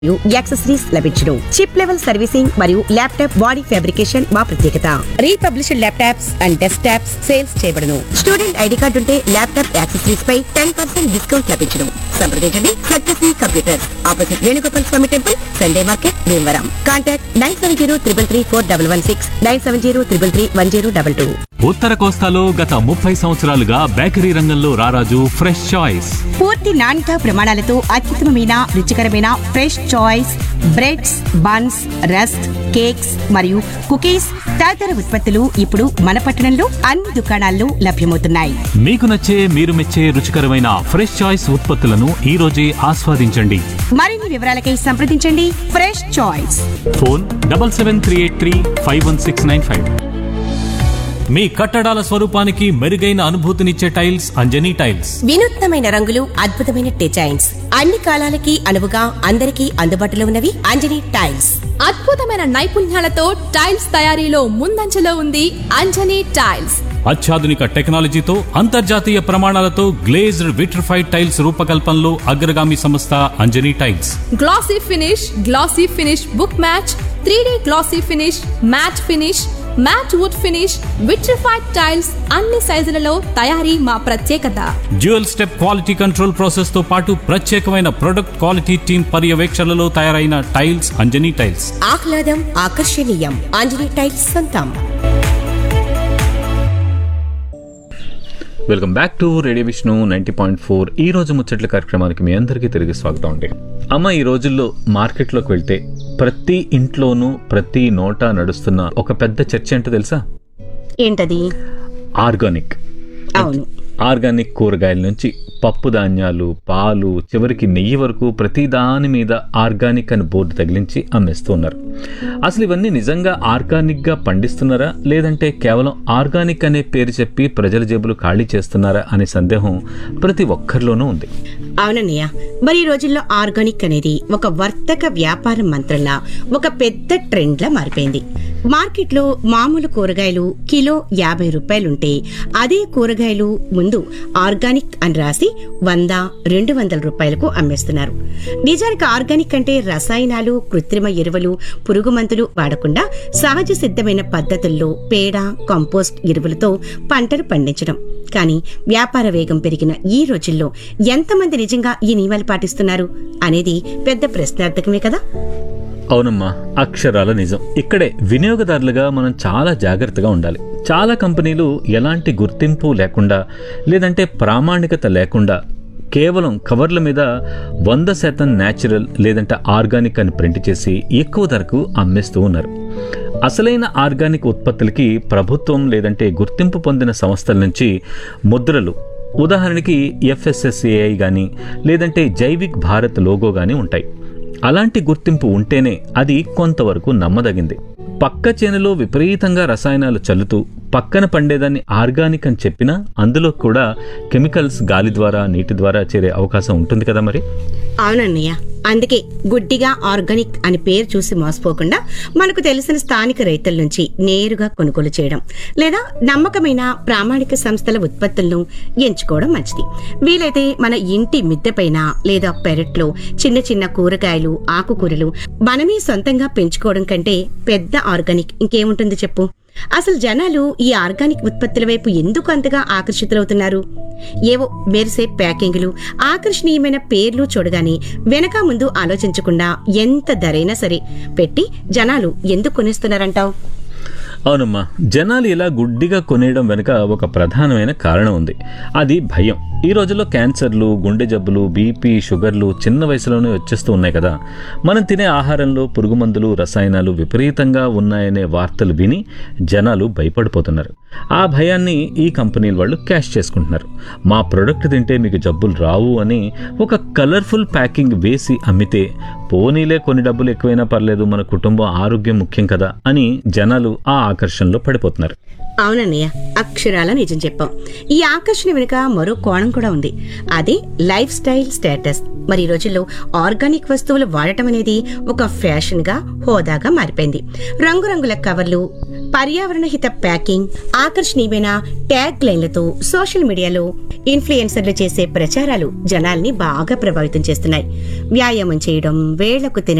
మరియు యాక్సెసరీస్ లభించును. Chip level servicing మరియు ల్యాప్టాప్ బాడీ ఫ్యాబ్రికేషన్ మా ప్రత్యేకత. Republished laptops and desktops sales చేయబడును. స్టూడెంట్ ఐడి కార్డు ఉంటే ల్యాప్టాప్ యాక్సెసరీస్ పై 10% డిస్కౌంట్ లభించును. సంప్రదించండి సత్యశ్రీ కంప్యూటర్స్, ఆపోజిట్ వేణుగోపాల్ స్వామి temple, Sunday market, Bhimavaram. Contact 9703334116, 9703331022. ఉత్తర కోస్తాలో గత 30 సంవత్సరాలుగా బేకరీ రంగంలో రారాజు ఫ్రెష్ చాయిస్. పూర్తి నాణ్యత ప్రమాణాలతో అత్యుత్తమమైన రుచికరమైన fresh choice breads, buns, rusk, cakes మరియు కుకీస్ తదితర ఉత్పత్తులు ఇప్పుడు మన పట్టణంలో అన్ని దుకాణాల్లో లభ్యమవుతున్నాయి. మీకు నచ్చే, మీరు మెచ్చే రుచికరమైన ఫ్రెష్ చాయిస్ ఉత్పత్తులను ఈ రోజే ఆస్వాదించండి. మరిన్ని వివరాలకై సంప్రదించండి ఫ్రెష్ చాయిస్. ఫోన్ 7738351695. మీ కట్టడాల స్వరూపానికి మెరుగైన అనుభూతినిచ్చే టైల్స్ అంజనీ టైల్స్. వినూత్నమైన రంగులు, అద్భుతమైన డిజైన్స్, అన్ని కాలాలకి అనువుగా అందరికీ అందుబాటులో ఉన్నవి అంజనీ టైల్స్. అద్భుతమైన నైపుణ్యాలతో టైల్స్ తయారీలో ముందంజలో ఉంది అంజనీ టైల్స్. అత్యాధునిక టెక్నాలజీతో అంతర్జాతీయ ప్రమాణాలతో గ్లేజ్డ్ విట్రిఫైడ్ టైల్స్ రూపకల్పనలో అగ్రగామి సంస్థ Anjani tiles. Glossy finish book match, 3D glossy finish, mat finish, mat would finish, vitrified tiles అన్ని సైజులలో తయారీ మా ప్రత్యేకత. Dual step quality control process తో పాటు ప్రత్యేకమైన ప్రొడక్ట్ క్వాలిటీ టీమ్ పర్యవేక్షణలో తయారైన టైల్స్ అంజనీ టైల్స్. ఆహ్లాదం, ఆకర్షణీయం, అంజనీ టైల్స్ సొంతం. Welcome back to radio Vishnu 90.4. ఈ రోజు ముచ్చట్ల కార్యక్రమానికి మీ అందరికీ తిరిగి స్వాగతం అండి. అమ్మ, ఈ రోజుల్లో మార్కెట్లోకి వెళ్తే ప్రతి ఇంట్లోనూ ప్రతి నోటా నడుస్తున్న ఒక పెద్ద చర్చ ఏంటో తెలుసా? ఏంటది? ఆర్గానిక్. అవును, ఆర్గానిక్ కూరగాయల నుంచి పప్పు ధాన్యాలు, పాలు, చివరికి నెయ్యి వరకు ప్రతి దాని మీద ఆర్గానిక్ అని బోర్డు తగిలించి అమ్మేస్తూ ఉన్నారు. అసలు ఇవన్నీ నిజంగా ఆర్గానిక్గా పండిస్తున్నారా, లేదంటే కేవలం ఆర్గానిక్ అనే పేరు చెప్పి ప్రజల జేబులు ఖాళీ చేస్తున్నారా అనే సందేహం ప్రతి ఒక్కరిలోనూ ఉంది. అవునన్నయ్య, మరి ఈ రోజుల్లో ఆర్గానిక్ అనేది ఒక వర్తక వ్యాపార మంత్రంలా, ఒక పెద్ద ట్రెండ్లా మారిపోయింది. మార్కెట్లో మామూలు కూరగాయలు కిలో 50 రూపాయలుంటే అదే కూరగాయలు ముందు ఆర్గానిక్ అని రాసి 100-200 రూపాయలకు అమ్మేస్తున్నారు. నిజానికి ఆర్గానిక్ అంటే రసాయనాలు, కృత్రిమ ఎరువులు, పురుగు మందులు వాడకుండా సహజ సిద్ధమైన పద్ధతుల్లో పేడ, కంపోస్ట్ ఎరువులతో పంటలు పండించడం. కానీ వ్యాపార వేగం పెరిగిన ఈ రోజుల్లో ఎంతమంది నిజంగా ఈ నియమాలు పాటిస్తున్నారు అనేది పెద్ద ప్రశ్నార్థకమే కదా. అవునమ్మా, అక్షరాల నిజం. ఇక్కడే వినియోగదారులుగా మనం చాలా జాగ్రత్తగా ఉండాలి. చాలా కంపెనీలు ఎలాంటి గుర్తింపు లేకుండా, లేదంటే ప్రామాణికత లేకుండా కేవలం కవర్ల మీద 100% న్యాచురల్ లేదంటే ఆర్గానిక్ అని ప్రింట్ చేసి ఎక్కువ ధరకు అమ్మేస్తూ ఉన్నారు. అసలైన ఆర్గానిక్ ఉత్పత్తులకి ప్రభుత్వం లేదంటే గుర్తింపు పొందిన సంస్థల నుంచి ముద్రలు, ఉదాహరణకి FSSAI కానీ లేదంటే జైవిక్ భారత్ లోగో కానీ ఉంటాయి. అలాంటి గుర్తింపు ఉంటేనే అది కొంతవరకు నమ్మదగింది. పక్క చేనులో విపరీతంగా రసాయనాలు చల్లుతూ పక్కన పండేదాన్ని ఆర్గానిక్ అని చెప్పినా అందులో కూడా కెమికల్స్ గాలి ద్వారా, నీటి ద్వారా చేరే అవకాశం ఉంటుంది కదా. మరి అవునన్నయ్య, అందుకే గుడ్డిగా ఆర్గానిక్ అని పేరు చూసి మోసపోకుండా మనకు తెలిసిన స్థానిక రైతుల నుంచి నేరుగా కొనుగోలు చేయడం, లేదా నమ్మకమైన ప్రామాణిక సంస్థల ఉత్పత్తులను ఎంచుకోవడం మంచిది. వీలైతే మన ఇంటి మిద్దెపైన లేదా పెరట్లో చిన్న చిన్న కూరగాయలు, ఆకుకూరలు మనమే సొంతంగా పెంచుకోవడం కంటే పెద్ద ఆర్గానిక్ ఇంకేముంటుంది చెప్పు. అసలు జనాలు ఈ ఆర్గానిక్ ఉత్పత్తుల వైపు ఎందుకు అంతగా ఆకర్షితులవుతున్నారు? ఏవో మెరిసే ప్యాకింగ్లు, ఆకర్షణీయమైన పేర్లు చూడగానే వెనక ముందు ఆలోచించకుండా ఎంత ధరైనా సరే పెట్టి జనాలు ఎందుకు కొనేస్తున్నారంటావు? అవునమ్మా, జనాలు ఇలా గుడ్డిగా కొనేయడం వెనుక ఒక ప్రధానమైన కారణం ఉంది. అది భయం. ఈ రోజుల్లో క్యాన్సర్లు, గుండె జబ్బులు, బీపీ, షుగర్లు చిన్న వయసులోనే వచ్చేస్తూ ఉన్నాయి కదా. మనం తినే ఆహారంలో పురుగు మందులు, రసాయనాలు విపరీతంగా ఉన్నాయనే వార్తలు విని జనాలు భయపడిపోతున్నారు. ఆ భయాన్ని ఈ కంపెనీల వాళ్ళు క్యాష్ చేసుకుంటున్నారు. మా ప్రొడక్ట్ తింటే మీకు జబ్బులు రావు అని ఒక కలర్ఫుల్ ప్యాకింగ్ వేసి అమ్మితే, పోనీలే కొన్ని డబ్బులు ఎక్కువైనా పర్లేదు, మన కుటుంబం ఆరోగ్యం ముఖ్యం కదా అని జనాలు ఆ ఆకర్షణలో పడిపోతున్నారు. అవునన్నయ్య, అక్షరాల నిజం చెప్పాం. ఈ ఆకర్షణ వెనుక మరో కోణం కూడా ఉంది. అదే లైఫ్ స్టైల్ స్టేటస్. మరి ఈ రోజుల్లో ఆర్గానిక్ వస్తువులు వాడటం అనేది ఒక ఫ్యాషన్ గా, హోదాగా మారిపోయింది. రంగురంగుల కవర్లు, పర్యావరణ హిత ప్యాకింగ్, ఆకర్షణీయమైన ట్యాగ్ లైన్లతో సోషల్ మీడియాలో ఇన్ఫ్లుయెన్సర్లు చేసే ప్రచారాలు జనాల్ని బాగా ప్రభావితం చేస్తున్నాయి. వ్యాయామం చేయడం, వేళ్లకు తినడం,